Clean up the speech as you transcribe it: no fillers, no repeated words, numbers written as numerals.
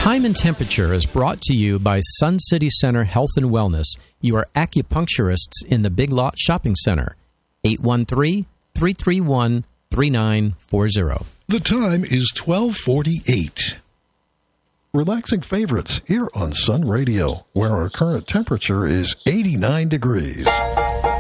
Time and Temperature is brought to you by Sun City Center Health and Wellness, your acupuncturists in the Big Lot Shopping Center. 813-331-3940. The time is 12:48. Relaxing favorites here on Sun Radio, where our current temperature is 89 degrees.